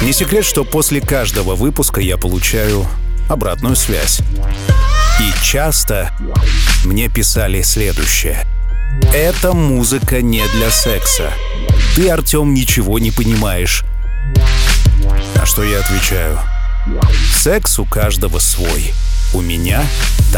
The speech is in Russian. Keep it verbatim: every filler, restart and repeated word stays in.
Не секрет, что после каждого выпуска я получаю обратную связь. И часто мне писали следующее. «Эта музыка не для секса. Ты, Артем, ничего не понимаешь». На что я отвечаю. Секс у каждого свой. У меня